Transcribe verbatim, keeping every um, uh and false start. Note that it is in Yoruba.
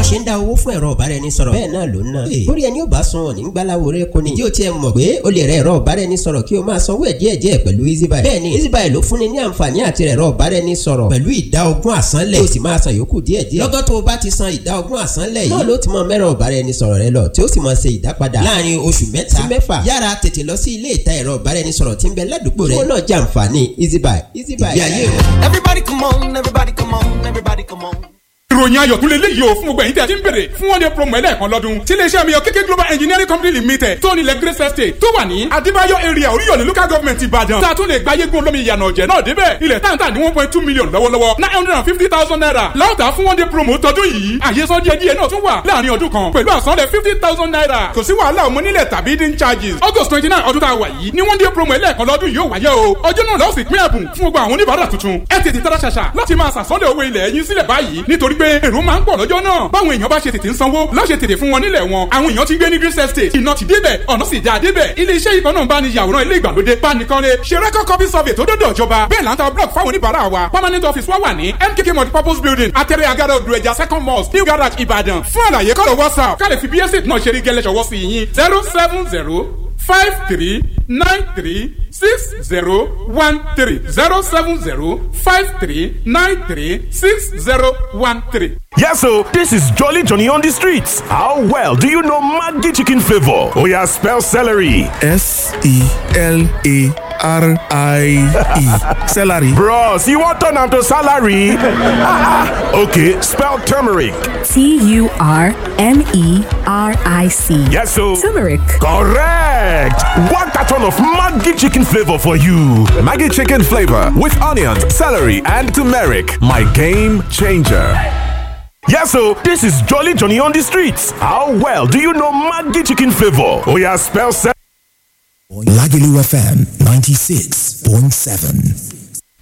bọ́ ṣe ń dá owó fún ẹ̀rọ ọ̀báraẹnisọ̀rọ̀ bẹ́ẹ̀ náà ló ń ná. bórí ẹni ò bá sun ọ̀ ní gbáláwo rẹ kò ní. ìdí ò tiẹ̀ mọ̀ pé o lè rẹ ẹ̀rọ ọ̀báraẹnisọ̀rọ̀ kí o máa sanwó ẹ̀ díẹ̀díẹ̀ pẹ̀lú easybuy. bẹ́ẹ̀ni easybuy ló fúnni ní àǹfààní àti ẹ̀rọ ọ̀báraẹnisọ̀rọ̀ pẹ̀lú ìdá ogún àsánlẹ̀ o sì máa san yòókù díẹ̀díẹ̀. lọ́gọ́ tó o bá ti san ìdá ogún àsánlẹ̀ yìí náà ló ti mọ mẹ́rọ ọ̀báraẹnisọ̀rọ̀ rẹ lọ tí ó sì máa ṣe ìdápadà láàrin oṣù mẹ́ta sí mẹ́fà. yára tètè lọ sí ilé ìta ẹ̀rọ ọ̀báraẹnisọ̀rọ̀ tí ń bẹ ládùúgbò rẹ kó náà jàǹfààní easybuy. easybuy ìgbé ayé rẹ. Everybody come on, everybody come on, everybody come on. ìròyìn ayọ̀ tún lè léyìí o fún gbogbo ẹ̀yin tí a ti ń bèrè fún one day promo ẹlẹ́ẹ̀kan lọ́dún tí iléeṣẹ́ mi Okeke Global Engineering Company Limited tó nílẹ̀ Grace Estate tó wà ní Adébáyọ̀ area Oríyọ̀lẹ̀ local government Ìbàdàn tá a tún lè gbáyé gbó lómi ìyànà ọ̀jẹ̀ náà débẹ̀ ilẹ̀ táǹtà ní one point two million lọ́wọ́lọ́wọ́ nine hundred and fifty thousand naira láwùtà fún one day promo tọdún yìí àyesọ díẹ̀ díẹ̀ náà tún wà láàrin ọdún kan pẹ̀lú àsanlẹ̀ fifty thousand naira kò sí wàhálà ọmọ nílẹ̀ tàbí hidden charges August twenty nine ọdún tá a wà yìí ní one day promo ẹlẹ́ẹ̀kan lọ́dún yóò wáyé o ọjọ́ náà lọ́sìn pín ẹ̀bùn fún gbogbo àwọn oníbàárà tuntun ẹ tètè tara ṣàṣà láti máa sàsọ́lẹ̀ owó ilẹ̀ yín sílẹ̀ báyìí nítorí pé èrò máa ń pọ̀ lọ́jọ́ náà báwọn èèyàn bá ṣe tètè ń sanwó láṣẹ tètè fún wọn nílẹ̀ wọn àwọn èèyàn ti gbé ní Grace Estate iná ti débẹ̀ ọ̀nà sì dáa débẹ̀ ilé iṣẹ́ ìkan náà bá ní yàwòrán ilé ìgbàlódé bánikanlé ṣe record copy survey tó dọ́dọ̀ ìjọba bẹ́ẹ̀ là ń ta block fáwọn oníbàárà wa permanent office wa wà ní M K K multipurpose building atẹ́rẹ́ agada odò ẹja second mosque new garage Ìbàdàn fún àlàyé kọ́lọ̀ WhatsApp ká lè fi bí estate náà ṣe rí gẹ́lẹ́ ṣọwọ́ sí yín zero seven zero five three nine three six zero one three zero seven zero five three nine three six zero one three. Yes, so this is Jolly Johnny on the streets. How well do you know Maggi chicken flavor? Oh yeah, spell celery. S E L A R I E. Celery. Bros, you want turn to salary? Okay, spell turmeric. T U R M E R I C. Yes, so turmeric. Correct. One carton of Maggi chicken flavor for you. Maggi chicken flavor with onions, celery, and turmeric. My game changer. Yes, so this is Jolly Johnny on the streets. How well do you know Maggi chicken flavor? Oh yeah, spell celery. Lagelu F M ninety-six point seven.